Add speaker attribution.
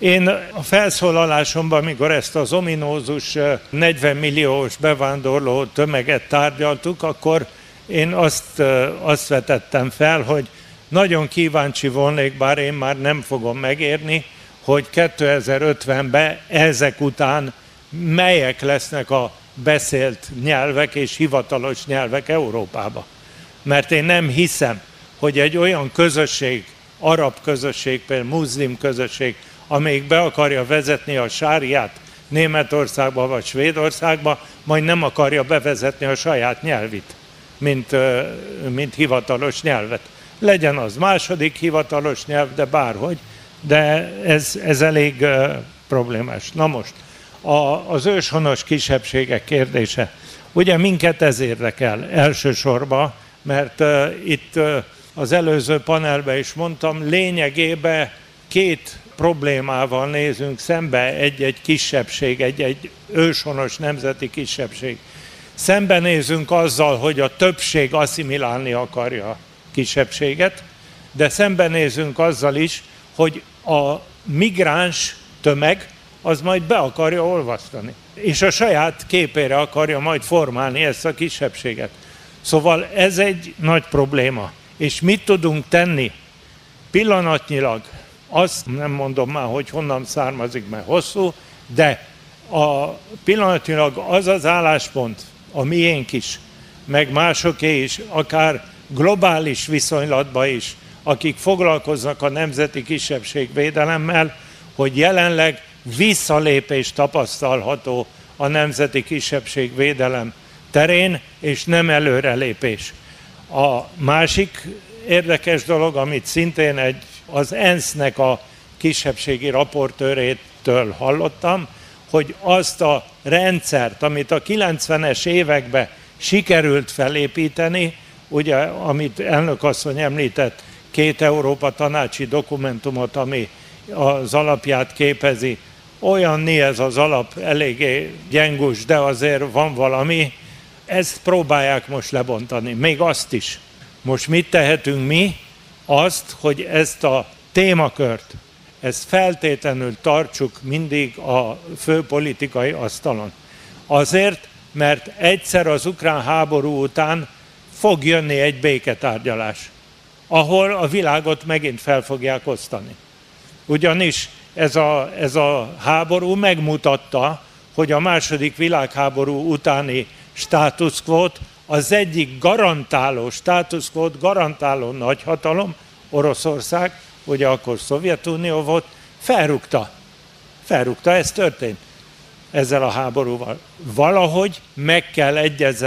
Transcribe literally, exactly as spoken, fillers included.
Speaker 1: Én a felszólalásomban, mikor ezt az ominózus negyven milliós bevándorló tömeget tárgyaltuk, akkor én azt, azt vetettem fel, hogy nagyon kíváncsi volnék, bár én már nem fogom megérni, hogy kétezer-ötvenben ezek után melyek lesznek a beszélt nyelvek és hivatalos nyelvek Európában. Mert én nem hiszem, hogy egy olyan közösség, arab közösség, például muszlim közösség, amelyik be akarja vezetni a sáriát Németországba vagy Svédországba, majd nem akarja bevezetni a saját nyelvit, mint, mint hivatalos nyelvet. Legyen az második hivatalos nyelv, de bárhogy, de ez, ez elég uh, problémás. Na most, a, az őshonos kisebbségek kérdése. Ugye minket ez érdekel elsősorban, mert uh, itt uh, az előző panelben is mondtam, lényegében két problémával nézünk szembe, egy-egy kisebbség, egy-egy őshonos nemzeti kisebbség. Szembenézünk azzal, hogy a többség asszimilálni akarja a kisebbséget, de szembenézünk azzal is, hogy a migráns tömeg az majd be akarja olvasztani, és a saját képére akarja majd formálni ezt a kisebbséget. Szóval ez egy nagy probléma. És mit tudunk tenni? Pillanatnyilag, azt nem mondom már, hogy honnan származik, mert hosszú, de a pillanatnyilag az az álláspont, a miénk is, meg másoké is, akár globális viszonylatban is, akik foglalkoznak a nemzeti kisebbségvédelemmel, hogy jelenleg visszalépés tapasztalható a nemzeti kisebbségvédelem terén, és nem előrelépés. A másik érdekes dolog, amit szintén egy, az ENSZ-nek a kisebbségi raportőrétől hallottam, hogy azt a rendszert, amit a kilencvenes években sikerült felépíteni, ugye, amit elnökasszony említett, két Európa tanácsi dokumentumot, ami az alapját képezi, olyan ez az alap eléggé gyengus, de azért van valami, ezt próbálják most lebontani, még azt is. Most mit tehetünk mi? Azt, hogy ezt a témakört, ezt feltétlenül tartsuk mindig a főpolitikai asztalon. Azért, mert egyszer az ukrán háború után fog jönni egy béketárgyalás, ahol a világot megint fel fogják osztani. Ugyanis ez a, ez a háború megmutatta, hogy a második világháború utáni státuszkvót, az egyik garantáló, státuszkvót garantáló nagyhatalom, Oroszország, ugye akkor Szovjetunió volt, felrúgta. Felrúgta, ez történt ezzel a háborúval. Valahogy meg kell egyezni